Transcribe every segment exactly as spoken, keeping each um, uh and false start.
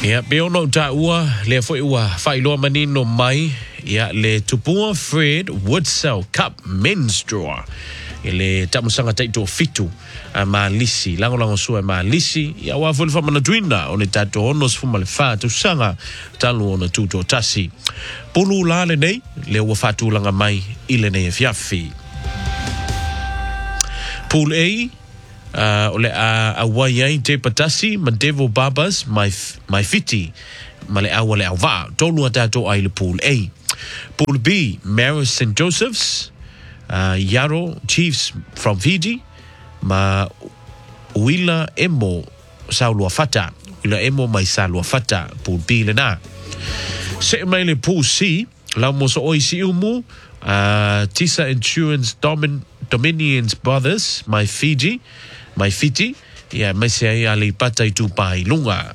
Ia peono ta ua le foi ua whailoa manino mai ia le tupua Fred Woodsell Cup Men's Draw. Ele tamusanga taito fitu a malisi lango lango sua malisi ia wa vole famana duina o le tato ono sfuma le fa tu sanga talu ona tuto tasi pulu la le nei le wa fatu langa mai ile nei fiafi pool A uh, ole a a wai te patasi Mandevo Babas my my fiti male a wale alva tolu tato ai le pool A. Pool B Maris Saint Joseph's Uh, Yaro Chiefs from Fiji ma Wila Emo Saulua Fata Wila Emo mai Saulua Fata Pool B le na se mai le Pool C la mo so oi si umu uh, Tisa Insurance Domin Dominions Brothers my Fiji my Fiji ya yeah, mai se ai ali pata i tu pai lunga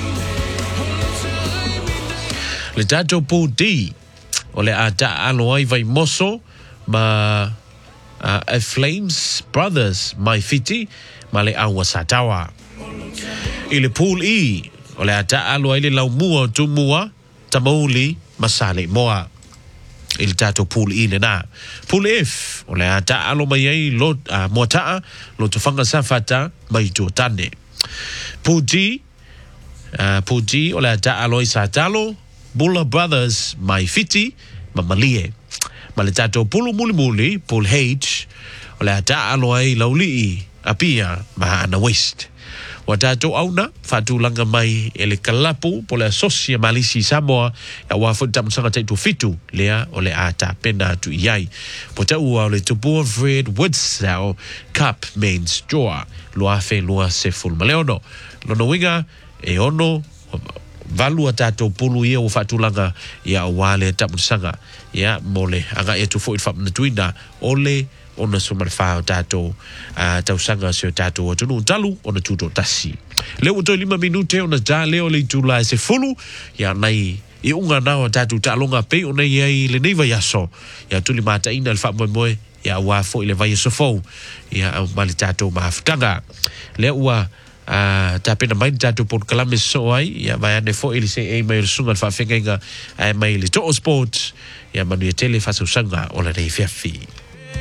le tato Pool D ole a ta alo ai vai moso ma uh, a Flames Brothers my fiti male awa satawa ile Pool E ole ata alo ile lau mua tu mua tamauli masale moa il tato Pool E le na Pool F ole ata alo mai ai lo uh, mota lo to fanga safata mai to tane Pool G uh, Pool G ole ata alo satalo Bulla Brothers my fiti mamalie Maletato pulu muli muli Pool H ole ata aloai lauli apia ma ana west watato auna fatu langa mai ele kalapu pole asosia malisi Samoa ya wafu tamsanga taitu fitu lea ole ata pena tu yai pota ua ole tupua Fred Woodsell Cup Men's Draw loafe loa se full maleono lono winga e ono valu atato pulu ia o fatulanga ya wale tamusanga ya mole anga e tu foi fam na tuina ole ona sumar fa tato uh, tausanga sio tato tunu talu ona tuto tasi le uto lima minute ona ja leo le tula se fulu ya nai e unga na tato talonga pe ona ye le neva yaso ya tuli mata ina le fa mo ya wa fo le vai so fo ya mali tato maftanga le ua Uh, tapi na mai tato pon kalame so ai ya vai ane fo ili se e mai sunga fa fenga ai mai le to sport ya manu tele fa so sanga ola nei fiafi